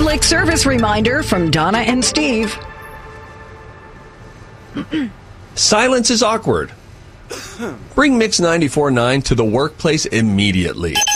public service reminder from Donna and Steve. Silence is awkward. Bring Mix 94.9 to the workplace immediately.